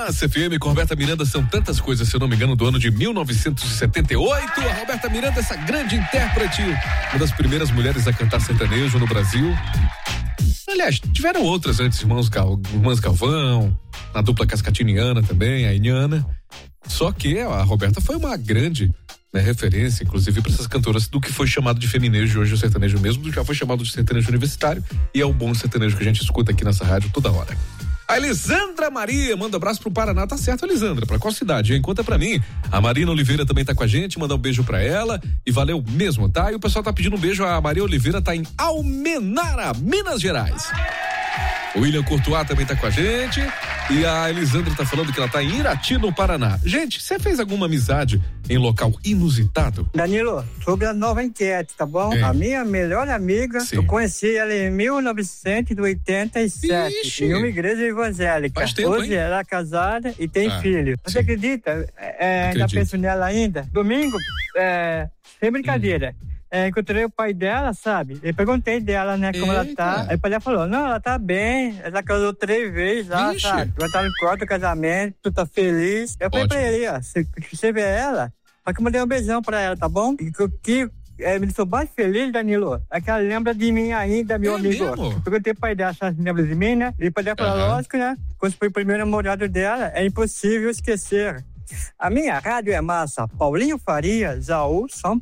Massa FM com Roberta Miranda, são tantas coisas, se eu não me engano, do ano de 1978. A Roberta Miranda, essa grande intérprete, uma das primeiras mulheres a cantar sertanejo no Brasil. Aliás, tiveram outras antes, Irmãs Galvão, a dupla cascatiniana também, a Inhana. Só que a Roberta foi uma grande, né, referência, inclusive, para essas cantoras do que foi chamado de feminejo, hoje o sertanejo mesmo, já foi chamado de sertanejo universitário, e é o bom sertanejo que a gente escuta aqui nessa rádio toda hora. A Elisandra Maria manda um abraço pro Paraná, tá certo, Elisandra? Pra qual cidade, hein? Conta pra mim. A Marina Oliveira também tá com a gente, manda um beijo pra ela e valeu mesmo, tá? E o pessoal tá pedindo um beijo, a Maria Oliveira tá em Almenara, Minas Gerais. O William Courtois também tá com a gente e a Elisandra tá falando que ela tá em Irati, no Paraná. Gente, você fez alguma amizade em local inusitado? Danilo, sobre a nova enquete, tá bom? A minha melhor amiga, sim, eu conheci ela em 1987, Ixi, em uma igreja evangélica. Faz tempo, hoje hein? ela é casada e tem filho. Você sim. acredita? Ainda penso nela ainda. Domingo, sem brincadeira. Encontrei o pai dela, sabe? Eu perguntei dela, né, como ela tá. Aí o pai dela falou, não, ela tá bem. Ela casou 3 vezes já, sabe? Já tá no quarto casamento, tu tá feliz. Eu falei pra ele, ó, você vê ela, só que eu mandei um beijão pra ela, tá bom? E que me deixou mais feliz, Danilo, é que ela lembra de mim ainda, meu amigo. Mesmo? Eu perguntei pro pai dela se ela lembra de mim, né? E o pai dela falou, lógico, né? Quando foi o primeiro namorado dela, é impossível esquecer. A minha rádio é massa. Paulinho Faria, Jaú, São